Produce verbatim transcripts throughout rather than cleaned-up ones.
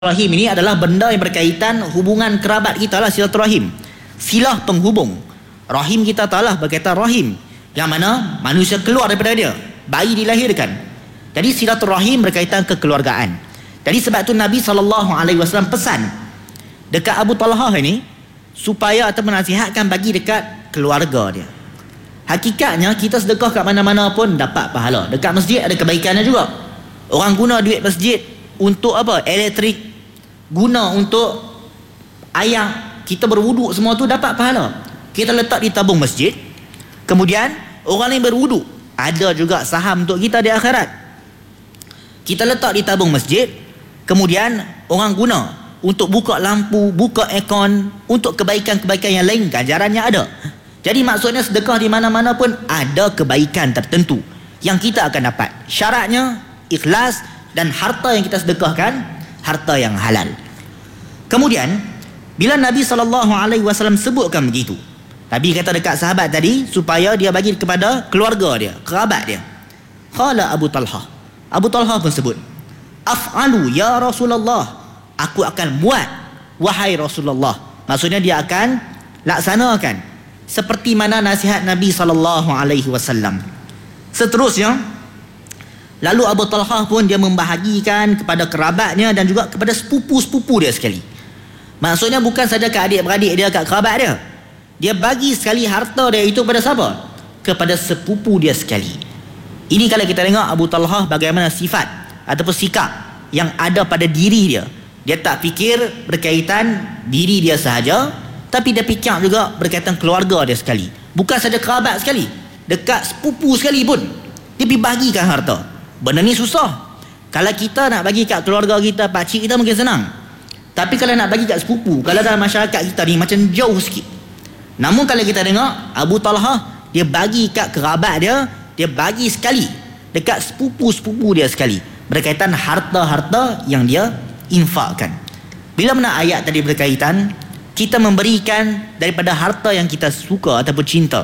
Rahim ini adalah benda yang berkaitan hubungan kerabat kita lah, silaturahim, silah penghubung. Rahim kita tahu berkaitan rahim, yang mana manusia keluar daripada dia, bayi dilahirkan. Jadi silaturahim berkaitan kekeluargaan. Jadi sebab tu Nabi sallallahu alaihi wasallam pesan dekat Abu Talhah ini supaya atau menasihatkan bagi dekat keluarga dia. Hakikatnya kita sedekah kat mana-mana pun dapat pahala. Dekat masjid ada kebaikannya juga. Orang guna duit masjid untuk apa? Elektrik, guna untuk air, kita berwuduk, semua tu dapat pahala. Kita letak di tabung masjid, kemudian orang lain berwuduk, ada juga saham untuk kita di akhirat. Kita letak di tabung masjid, kemudian orang guna untuk buka lampu, buka aircon, untuk kebaikan-kebaikan yang lain, ganjarannya ada. Jadi maksudnya sedekah di mana-mana pun ada kebaikan tertentu yang kita akan dapat. Syaratnya ikhlas dan harta yang kita sedekahkan harta yang halal. Kemudian bila Nabi sallallahu alaihi wasallam sebutkan begitu, Nabi kata dekat sahabat tadi supaya dia bagi kepada keluarga dia, kerabat dia. Qala Abu Talhah, Abu Talhah pun sebut, af'alu ya Rasulullah, aku akan buat wahai Rasulullah. Maksudnya dia akan laksanakan seperti mana nasihat Nabi sallallahu alaihi wasallam. Seterusnya, lalu Abu Talhah pun dia membahagikan kepada kerabatnya dan juga kepada sepupu-sepupu dia sekali. Maksudnya bukan saja ke adik-beradik dia, kat kerabat dia. Dia bagi sekali harta dia itu kepada siapa? Kepada sepupu dia sekali. Ini kalau kita tengok Abu Talhah bagaimana sifat ataupun sikap yang ada pada diri dia. Dia tak fikir berkaitan diri dia sahaja, tapi dia fikir juga berkaitan keluarga dia sekali. Bukan saja kerabat sekali, dekat sepupu sekali pun dia pergi bagikan harta. Benda ni susah. Kalau kita nak bagi kat keluarga kita, pakcik kita mungkin senang. Tapi kalau nak bagi kat sepupu, kalau dalam masyarakat kita ni macam jauh sikit. Namun kalau kita tengok Abu Talhah, dia bagi kat kerabat dia, dia bagi sekali dekat sepupu-sepupu dia sekali, berkaitan harta-harta yang dia infakkan. Bila mana ayat tadi berkaitan kita memberikan daripada harta yang kita suka ataupun cinta,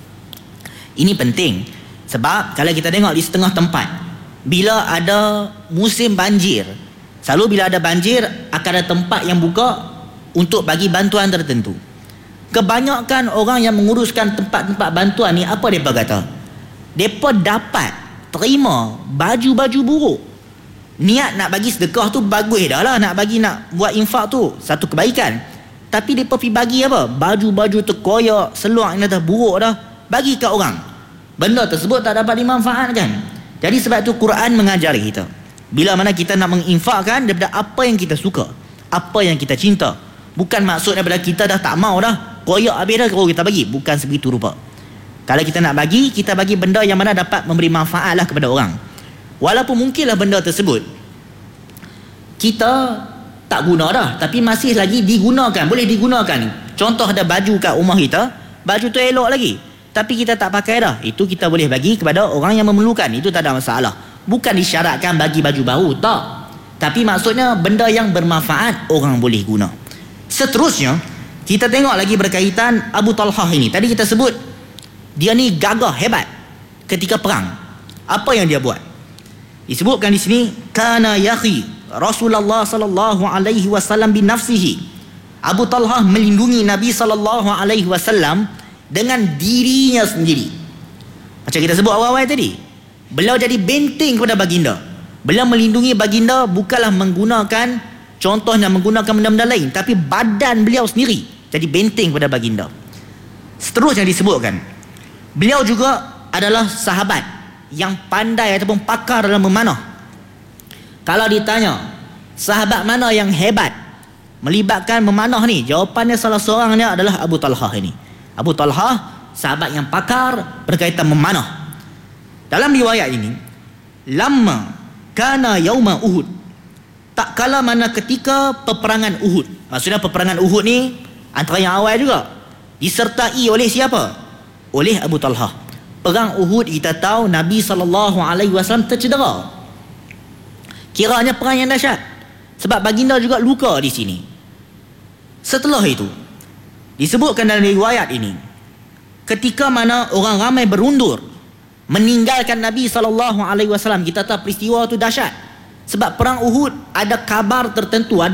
ini penting. Sebab kalau kita tengok di setengah tempat, bila ada musim banjir, selalu bila ada banjir akan ada tempat yang buka untuk bagi bantuan tertentu. Kebanyakan orang yang menguruskan tempat-tempat bantuan ni, apa mereka kata? Mereka dapat terima baju-baju buruk. Niat nak bagi sedekah tu bagus dah lah, nak bagi, nak buat infak tu satu kebaikan. Tapi mereka pergi bagi apa? Baju-baju terkoyak, seluar yang dah buruk dah, bagi kat orang. Benda tersebut tak dapat dimanfaatkan. Jadi sebab tu Quran mengajari kita, bila mana kita nak menginfakkan daripada apa yang kita suka, apa yang kita cinta. Bukan maksud daripada kita dah tak mau dah, koyak habis dah, kita bagi. Bukan sebegitu rupa. Kalau kita nak bagi, kita bagi benda yang mana dapat memberi manfaat lah kepada orang. Walaupun mungkinlah benda tersebut kita tak guna dah, tapi masih lagi digunakan, boleh digunakan. Contoh ada baju kat rumah kita, baju tu elok lagi, tapi kita tak pakai dah, itu kita boleh bagi kepada orang yang memerlukan. Itu tak ada masalah. Bukan disyaratkan bagi baju baru, tak. Tapi maksudnya benda yang bermanfaat orang boleh guna. Seterusnya kita tengok lagi berkaitan Abu Talhah ini. Tadi kita sebut dia ni gagah, hebat ketika perang. Apa yang dia buat? Disebutkan di sini, kana yakhi Rasulullah sallallahu alaihi wasallam bi nafsihi. Abu Talhah melindungi Nabi sallallahu alaihi wasallam dengan dirinya sendiri. Macam kita sebut awal-awal tadi, beliau jadi benteng kepada baginda. Beliau melindungi baginda bukanlah menggunakan, contohnya menggunakan benda-benda lain, tapi badan beliau sendiri jadi benteng kepada baginda. Seterusnya disebutkan, beliau juga adalah sahabat yang pandai ataupun pakar dalam memanah. Kalau ditanya sahabat mana yang hebat melibatkan memanah ni, jawapannya salah seorangnya adalah Abu Talhah ini. Abu Talhah sahabat yang pakar berkaitan memanah. Dalam riwayat ini, lamma kana yauma Uhud, tak kala mana ketika peperangan Uhud. Maksudnya peperangan Uhud ni antara yang awal juga, disertai oleh siapa? Oleh Abu Talhah. Perang Uhud kita tahu Nabi sallallahu alaihi wasallam tercedera. Kiranya perang yang dahsyat, sebab baginda juga luka di sini. Setelah itu disebutkan dalam riwayat ini, ketika mana orang ramai berundur meninggalkan Nabi sallallahu alaihi wasallam, kita tahu peristiwa itu dahsyat. Sebab perang Uhud ada kabar tertentu, ada